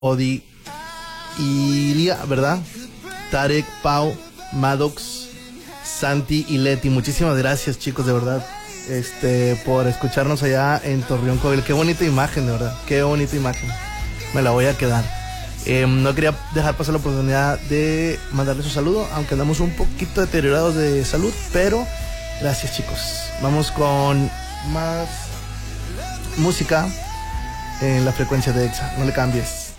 Odi, Ilia, ¿verdad? Tarek, Pau, Maddox, Santi y Leti. Muchísimas gracias, chicos, de verdad, por escucharnos allá en Torreón, Coahuila. Qué bonita imagen, de verdad, qué bonita imagen. Me la voy a quedar. No quería dejar pasar la oportunidad de mandarles un saludo, aunque andamos un poquito deteriorados de salud, pero gracias, chicos. Vamos con más música en la frecuencia de EXA. No le cambies.